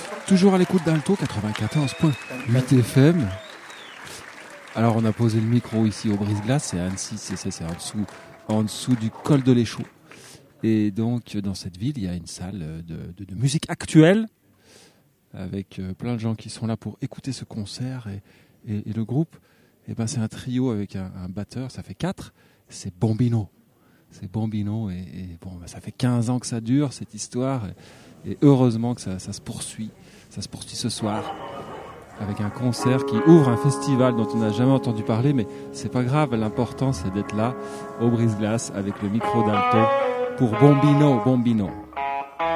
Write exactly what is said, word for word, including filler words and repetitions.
Toujours à l'écoute d'Alto quatre-vingt-quatorze point huit F M. Alors on a posé le micro ici au Brise-Glace, c'est à Annecy, c'est, c'est, c'est en, dessous, en dessous du col de l'Échaud. Et donc dans cette ville, il y a une salle de, de, de musique actuelle avec plein de gens qui sont là pour écouter ce concert. Et, et, et le groupe, eh ben, c'est un trio avec un, un batteur, ça fait quatre, c'est Bambino. C'est Bambino et, et bon, bah, ça fait quinze ans que ça dure cette histoire et, et heureusement que ça, ça se poursuit. Ça se poursuit ce soir avec un concert qui ouvre un festival dont on n'a jamais entendu parler, mais c'est pas grave, l'important c'est d'être là au Brise-Glace avec le micro d'Alto pour Bambino, Bambino.